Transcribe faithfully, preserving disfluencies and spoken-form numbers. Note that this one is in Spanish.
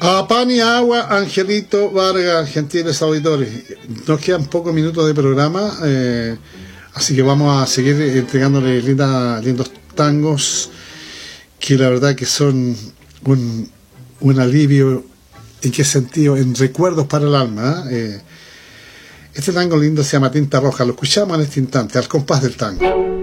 A pan y agua, Angelito Vargas, gentiles auditores. Nos quedan pocos minutos de programa, eh, así que vamos a seguir entregándole linda, lindos tangos que la verdad que son un, un alivio. ¿En qué sentido? En recuerdos para el alma. ¿eh? Este tango lindo se llama Tinta Roja. Lo escuchamos en este instante, al compás del tango.